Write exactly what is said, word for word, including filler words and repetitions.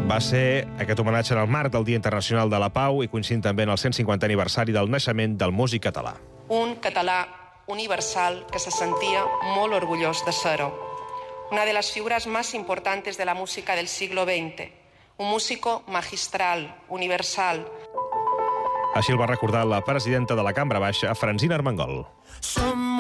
Va ser aquest homenatge en el marc del Dia Internacional de la Pau i coincidint també en el cent cinquantè aniversari del naixement del músic català. Un català universal que se sentia molt orgullós de ser-ho. Una de las figuras más importantes de la música del siglo veinte. Un músico magistral, universal. Així el va recordar la presidenta de la Cambra Baixa, Francina Armengol.